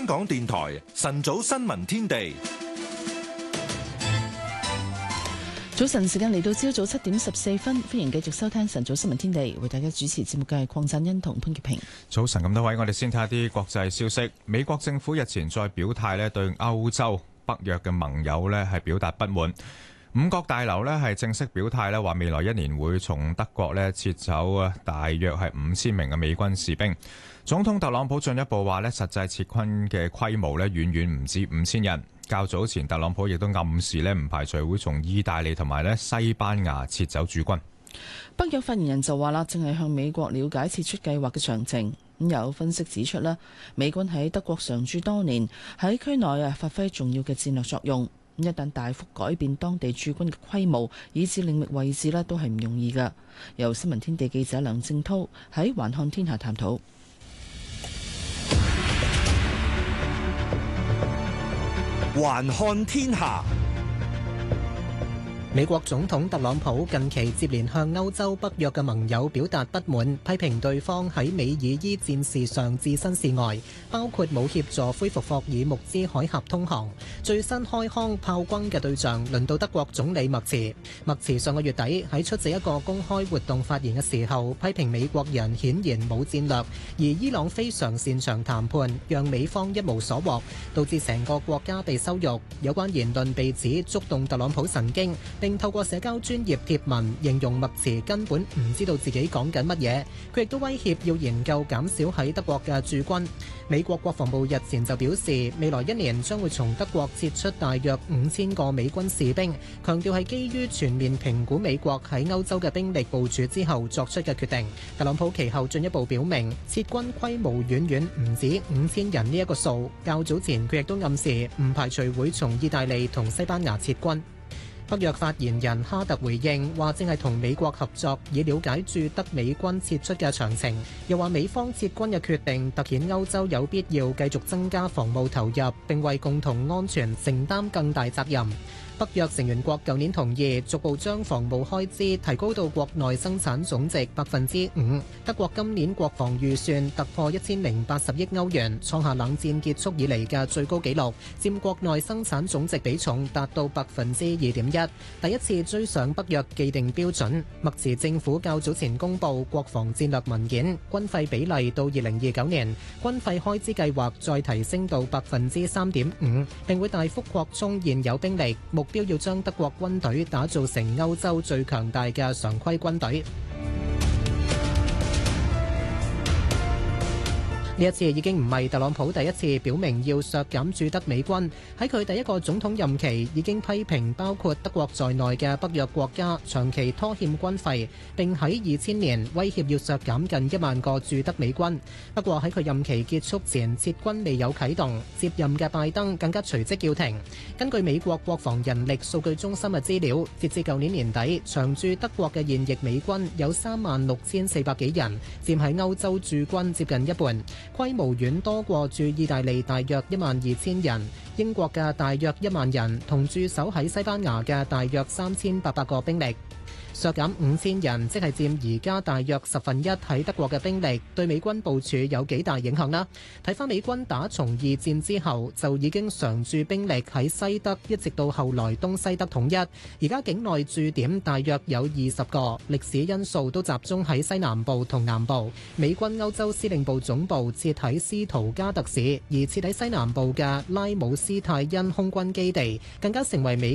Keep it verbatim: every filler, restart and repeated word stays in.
香港電台晨早新聞天地。 早晨時間嚟到朝早七點十四分，歡迎繼續收聽晨早新聞天地，為大家主持節目嘅係鄺振欣同潘潔平。 早晨咁多位，我哋先睇下啲國際消息。美國政府日前再表態咧，對歐洲北約嘅盟友咧係表達不滿。五角大樓咧係正式表態咧，話未來一年會從德國咧撤走啊，大約係五千名嘅美軍士兵。總統特朗普進一步話咧，實際撤軍嘅規模咧遠遠唔止五千人。較早前，特朗普亦都暗示咧，唔排除會從意大利同埋咧西班牙撤走駐軍。 北約發言人就話啦，正係向美國了解撤出計劃嘅詳情。咁有分析指出啦，美軍喺德國常駐多年，喺區內啊發揮重要嘅戰略作用。一旦大幅改變當地駐軍嘅規模，以至領域位置咧，都係唔容易㗎。由新聞天地記者梁正濤喺環看天下探討。 環看天下。美國總統特朗普近期接連向歐洲北約嘅盟友表達不滿，批評對方喺美爾伊戰事上置身事外，包括冇協助恢復霍爾木茲海峽通航。最新開腔炮轟嘅對象輪到德國總理默茨。默茨上個月底喺出席一個公開活動發言嘅時候，批評美國人顯然冇戰略，而伊朗非常擅長談判，讓美方一無所獲，導致成個國家被羞辱。有關言論被指觸動特朗普神經，並透過社交專頁貼文形容默茨根本唔知道自己講緊乜嘢。佢亦都威脅要研究減少喺德國嘅駐軍。美國國防部日前就表示，未來一年將會從德國撤出大約五千個美軍士兵，強調係基於全面評估美國喺歐洲嘅兵力部署之後作出嘅決定。特朗普其後進一步表明，撤軍規模遠遠唔止五千人呢一個數。較早前佢亦都暗示唔排除會從意大利同西班牙撤軍。北約發言人哈特回應話，正係同美國合作，以了解駐德美軍撤出嘅詳情。又話美方撤軍嘅決定凸顯歐洲有必要繼續增加防務投入，並為共同安全承擔更大責任。北約成員國舊年同意逐步將防務開支提高到國內生產總值百分之五。德國今年國防預算突破一千零八十億歐元，創下冷戰結束以嚟嘅最高紀錄，佔國內生產總值比重達到百分之二點一，第一次追上北約既定標準。默茨政府較早前公布國防戰略文件，軍費比例到二零二九年，軍費開支計劃再提升到百分之三點五，並會大幅擴充現有兵力，目標要將德國軍隊打造成歐洲最強大嘅常規軍隊。呢一次已經唔係特朗普第一次表明要削減駐德美軍，喺佢第一個總統任期已經批評包括德國在內嘅北約國家長期拖欠軍費，並喺二千年威脅要削減近一萬個駐德美軍。不過喺佢任期結束前，撤軍未有啟動，接任嘅拜登更加隨即叫停。根據美國國防人力數據中心嘅資料，截至舊年年底，長駐德國嘅現役美軍有三萬六千四百幾人，佔喺歐洲駐軍接近一半。規模遠多過駐意大利大約一萬二千人，英國嘅大約一萬人，同駐守喺西班牙嘅大約三千八百個兵力。削減五千人，即係佔而家大約十分一喺德國嘅兵力，對美軍部署有幾大影響呢？睇返美軍打從二戰之後就已經常駐兵力喺西德，一直到後來東西德統一，而家境內駐點大約有二十個，歷史因素都集中喺西南部同南部。美軍歐洲司令部總部設喺斯圖加特市，而設喺西南部嘅拉姆斯泰因空軍基地更加成為美